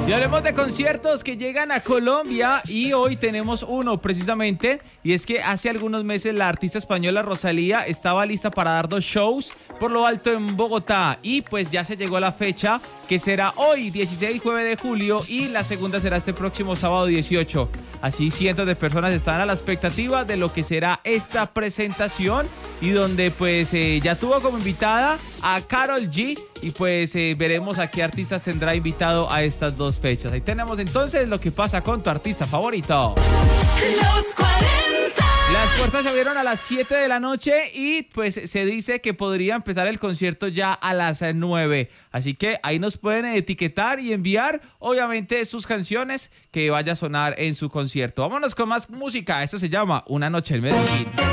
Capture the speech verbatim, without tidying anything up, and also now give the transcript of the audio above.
Y hablemos de conciertos que llegan a Colombia y hoy tenemos uno precisamente, y es que hace algunos meses la artista española Rosalía estaba lista para dar dos shows por lo alto en Bogotá y pues ya se llegó la fecha que será hoy dieciséis jueves de julio y la segunda será este próximo sábado dieciocho. Así cientos de personas están a la expectativa de lo que será esta presentación y donde pues eh, ya tuvo como invitada a Karol G y pues eh, veremos a qué artistas tendrá invitado a estas dos fechas. Ahí tenemos entonces lo que pasa con tu artista favorito. Los cuarenta. Las puertas se abrieron a las siete de la noche y pues se dice que podría empezar el concierto ya a las nueve. Así que ahí nos pueden etiquetar y enviar obviamente sus canciones que vaya a sonar en su concierto. Vámonos con más música. Esto se llama Una Noche en Medellín.